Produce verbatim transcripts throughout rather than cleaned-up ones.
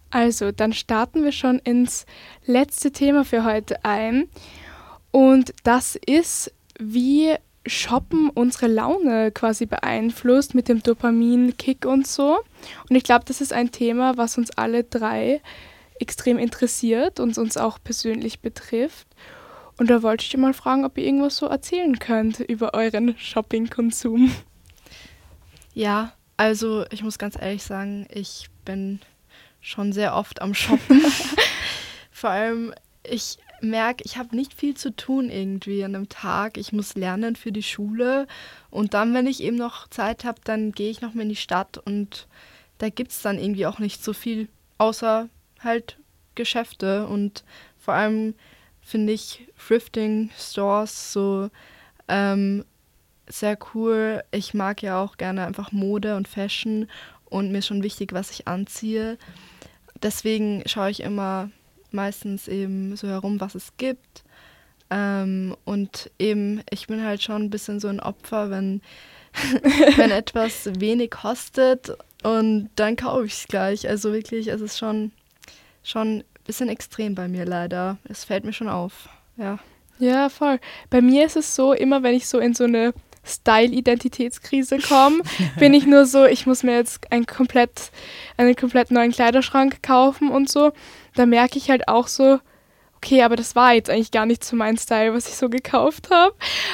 Also, dann starten wir schon ins letzte Thema für heute ein. Und das ist, wie Shoppen unsere Laune quasi beeinflusst mit dem Dopamin-Kick und so. Und ich glaube, das ist ein Thema, was uns alle drei extrem interessiert und uns auch persönlich betrifft. Und da wollte ich dir mal fragen, ob ihr irgendwas so erzählen könnt über euren Shopping-Konsum. Ja, also ich muss ganz ehrlich sagen, ich bin schon sehr oft am Shoppen. Vor allem, ich merke, ich habe nicht viel zu tun irgendwie an einem Tag. Ich muss lernen für die Schule und dann, wenn ich eben noch Zeit habe, dann gehe ich noch mal in die Stadt und da gibt es dann irgendwie auch nicht so viel, außer halt Geschäfte und vor allem finde ich Thrifting-Stores so ähm, sehr cool. Ich mag ja auch gerne einfach Mode und Fashion und mir ist schon wichtig, was ich anziehe. Deswegen schaue ich immer meistens eben so herum, was es gibt. Ähm, und eben, ich bin halt schon ein bisschen so ein Opfer, wenn, wenn etwas wenig kostet und dann kaufe ich es gleich. Also wirklich, es ist schon, schon ein bisschen extrem bei mir leider. Es fällt mir schon auf, ja. Ja, voll. Bei mir ist es so, immer wenn ich so in so eine Style-Identitätskrise komme, bin ich nur so, ich muss mir jetzt ein komplett, einen komplett neuen Kleiderschrank kaufen und so. Da merke ich halt auch so, okay, aber das war jetzt eigentlich gar nicht so mein Style, was ich so gekauft habe.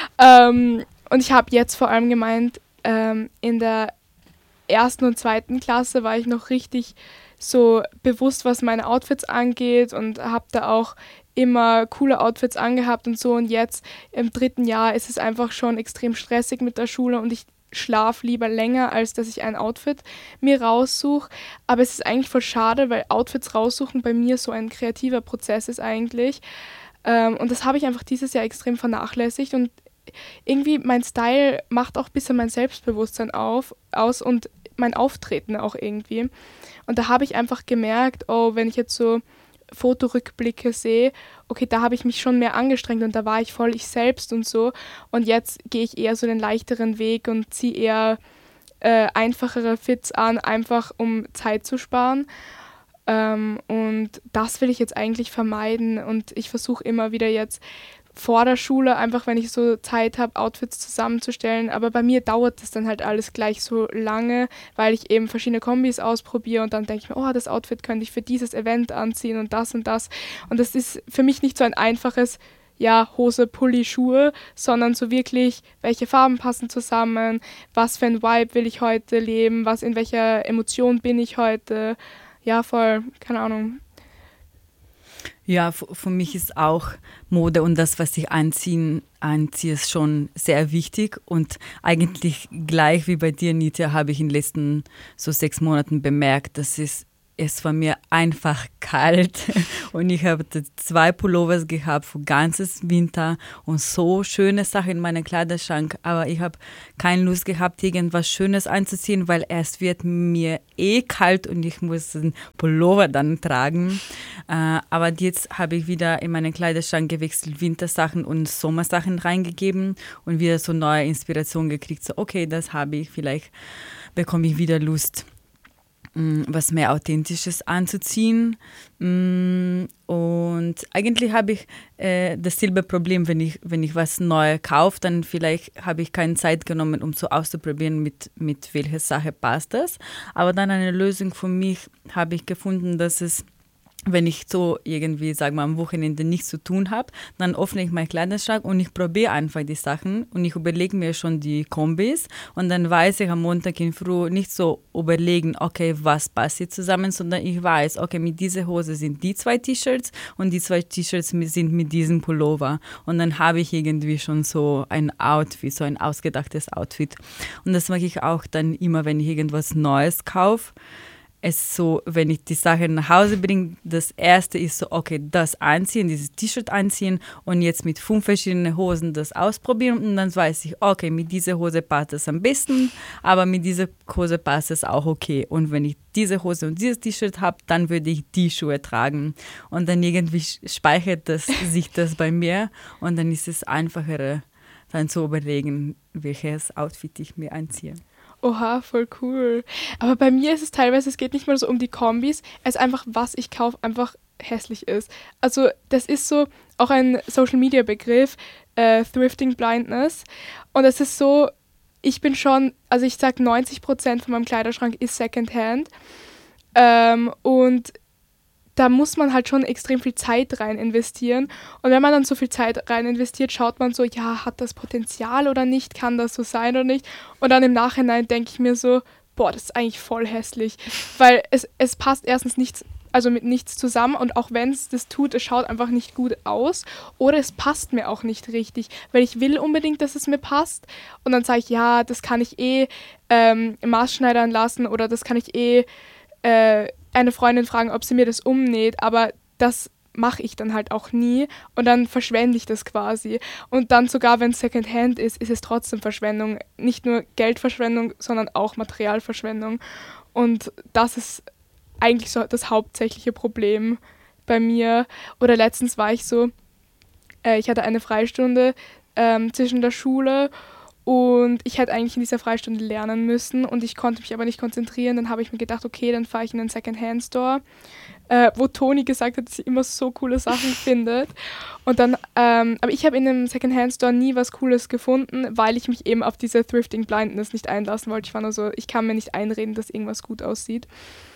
Ähm, und ich habe jetzt vor allem gemeint, ähm, in der ersten und zweiten Klasse war ich noch richtig so bewusst, was meine Outfits angeht und habe da auch immer coole Outfits angehabt und so. Und jetzt im dritten Jahr ist es einfach schon extrem stressig mit der Schule und ich schlafe lieber länger, als dass ich ein Outfit mir raussuche. Aber es ist eigentlich voll schade, weil Outfits raussuchen bei mir so ein kreativer Prozess ist eigentlich. Ähm, und das habe ich einfach dieses Jahr extrem vernachlässigt und irgendwie mein Style macht auch ein bisschen mein Selbstbewusstsein auf, aus und mein Auftreten auch irgendwie. Und da habe ich einfach gemerkt, oh, wenn ich jetzt so Fotorückblicke sehe, okay, da habe ich mich schon mehr angestrengt und da war ich voll ich selbst und so. Und jetzt gehe ich eher so den leichteren Weg und ziehe eher äh, einfachere Fits an, einfach um Zeit zu sparen. Ähm, und das will ich jetzt eigentlich vermeiden und ich versuche immer wieder jetzt vor der Schule, einfach wenn ich so Zeit habe, Outfits zusammenzustellen. Aber bei mir dauert das dann halt alles gleich so lange, weil ich eben verschiedene Kombis ausprobiere und dann denke ich mir, oh, das Outfit könnte ich für dieses Event anziehen und das und das. Und das ist für mich nicht so ein einfaches, ja, Hose, Pulli, Schuhe, sondern so wirklich, welche Farben passen zusammen, was für ein Vibe will ich heute leben, was in welcher Emotion bin ich heute. Ja, voll, keine Ahnung. Ja, f- für mich ist auch Mode und das, was ich anziehen, anziehe, ist schon sehr wichtig. Und eigentlich gleich wie bei dir, Nitya, habe ich in den letzten so sechs Monaten bemerkt, dass es, es war mir einfach kalt und ich habe zwei Pullovers gehabt für ganzes Winter und so schöne Sachen in meinem Kleiderschrank, aber ich habe keine Lust gehabt, irgendwas Schönes anzuziehen, weil es wird mir eh kalt und ich muss den Pullover dann tragen. Äh, aber jetzt habe ich wieder in meinen Kleiderschrank gewechselt, Wintersachen und Sommersachen reingegeben und wieder so neue Inspiration gekriegt. So, okay, das habe ich, vielleicht bekomme ich wieder Lust, was mehr Authentisches anzuziehen. Und eigentlich habe ich äh, dasselbe Problem, wenn ich, wenn ich was Neues kaufe, dann vielleicht habe ich keine Zeit genommen, um so auszuprobieren, mit, mit welcher Sache passt das. Aber dann eine Lösung für mich habe ich gefunden, dass es, wenn ich so irgendwie, sagen wir, am Wochenende nichts zu tun habe, dann öffne ich meinen Kleiderschrank und ich probiere einfach die Sachen und ich überlege mir schon die Kombis und dann weiß ich am Montag in Früh nicht so überlegen, okay, was passt jetzt zusammen, sondern ich weiß, okay, mit dieser Hose sind die zwei T-Shirts und die zwei T-Shirts sind mit diesem Pullover und dann habe ich irgendwie schon so ein Outfit, so ein ausgedachtes Outfit und das mache ich auch dann immer, wenn ich irgendwas Neues kaufe. Es so, wenn ich die Sachen nach Hause bringe, das erste ist so, okay, das anziehen, dieses T-Shirt anziehen und jetzt mit fünf verschiedenen Hosen das ausprobieren und dann weiß ich, okay, mit dieser Hose passt es am besten, aber mit dieser Hose passt es auch okay. Und wenn ich diese Hose und dieses T-Shirt habe, dann würde ich die Schuhe tragen. Und dann irgendwie speichert das, sich das bei mir und dann ist es einfacher, dann zu überlegen, welches Outfit ich mir anziehe. Oha, voll cool. Aber bei mir ist es teilweise, es geht nicht mal so um die Kombis, es ist einfach, was ich kaufe, einfach hässlich ist. Also das ist so auch ein Social-Media-Begriff, äh, Thrifting Blindness. Und es ist so, ich bin schon, also ich sag neunzig Prozent von meinem Kleiderschrank ist Secondhand. Ähm, und da muss man halt schon extrem viel Zeit rein investieren. Und wenn man dann so viel Zeit rein investiert, schaut man so, ja, hat das Potenzial oder nicht? Kann das so sein oder nicht? Und dann im Nachhinein denke ich mir so, boah, das ist eigentlich voll hässlich. Weil es, es passt erstens nichts, also mit nichts zusammen. Und auch wenn es das tut, es schaut einfach nicht gut aus. Oder es passt mir auch nicht richtig. Weil ich will unbedingt, dass es mir passt. Und dann sage ich, ja, das kann ich eh ähm, maßschneidern lassen. Oder das kann ich eh äh, eine Freundin fragen, ob sie mir das umnäht, aber das mache ich dann halt auch nie und dann verschwende ich das quasi. Und dann sogar, wenn es Secondhand ist, ist es trotzdem Verschwendung. Nicht nur Geldverschwendung, sondern auch Materialverschwendung. Und das ist eigentlich so das hauptsächliche Problem bei mir. Oder letztens war ich so, äh, ich hatte eine Freistunde ähm, zwischen der Schule und ich hätte eigentlich in dieser Freistunde lernen müssen und ich konnte mich aber nicht konzentrieren. Dann habe ich mir gedacht, okay, dann fahre ich in den Secondhand-Store, äh, wo Toni gesagt hat, dass sie immer so coole Sachen findet. Und dann, ähm, aber ich habe in dem Secondhand-Store nie was Cooles gefunden, weil ich mich eben auf diese Thrifting Blindness nicht einlassen wollte. Ich war nur so, ich kann mir nicht einreden, dass irgendwas gut aussieht.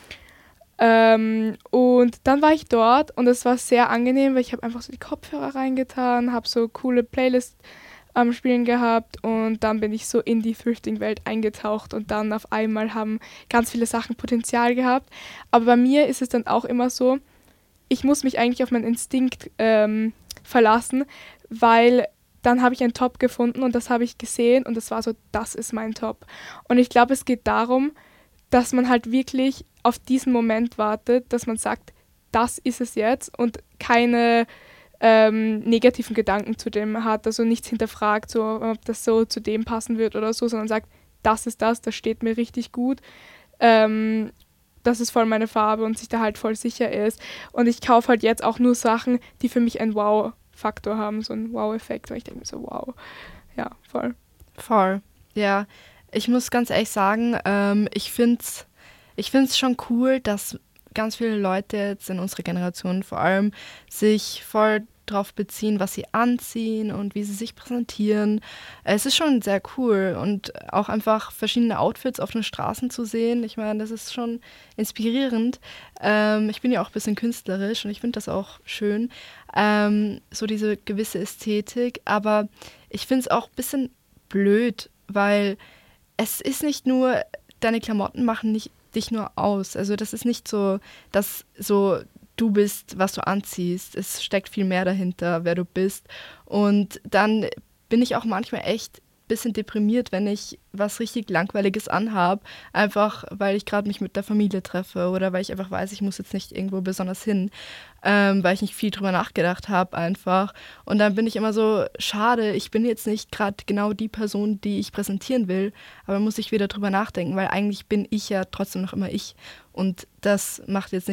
Ähm, und dann war ich dort und es war sehr angenehm, weil ich habe einfach so die Kopfhörer reingetan, habe so coole Playlists am Spielen gehabt und dann bin ich so in die Thrifting-Welt eingetaucht und dann auf einmal haben ganz viele Sachen Potenzial gehabt. Aber bei mir ist es dann auch immer so, ich muss mich eigentlich auf meinen Instinkt ähm, verlassen, weil dann habe ich einen Top gefunden und das habe ich gesehen und das war so, das ist mein Top. Und ich glaube, es geht darum, dass man halt wirklich auf diesen Moment wartet, dass man sagt, das ist es jetzt und keine ähm, negativen Gedanken zu dem hat, also nichts hinterfragt, so, ob das so zu dem passen wird oder so, sondern sagt, das ist das, das steht mir richtig gut, ähm, das ist voll meine Farbe und sich da halt voll sicher ist. Und ich kaufe halt jetzt auch nur Sachen, die für mich einen Wow-Faktor haben, so einen Wow-Effekt, weil ich denke mir so, wow, ja, voll. Voll, ja. Ich muss ganz ehrlich sagen, ähm, ich finde es ich find's schon cool, dass ganz viele Leute jetzt in unserer Generation vor allem sich voll darauf beziehen, was sie anziehen und wie sie sich präsentieren. Es ist schon sehr cool und auch einfach verschiedene Outfits auf den Straßen zu sehen. Ich meine, das ist schon inspirierend. Ähm, ich bin ja auch ein bisschen künstlerisch und ich finde das auch schön, ähm, so diese gewisse Ästhetik. Aber ich finde es auch ein bisschen blöd, weil es ist nicht nur, deine Klamotten machen nicht dich nur aus. Also das ist nicht so, dass so du bist, was du anziehst. Es steckt viel mehr dahinter, wer du bist. Und dann bin ich auch manchmal echt ein bisschen deprimiert, wenn ich was richtig Langweiliges anhabe, einfach weil ich gerade mich mit der Familie treffe oder weil ich einfach weiß, ich muss jetzt nicht irgendwo besonders hin, ähm, weil ich nicht viel drüber nachgedacht habe einfach. Und dann bin ich immer so, schade, ich bin jetzt nicht gerade genau die Person, die ich präsentieren will, aber muss ich wieder drüber nachdenken, weil eigentlich bin ich ja trotzdem noch immer ich und das macht jetzt nicht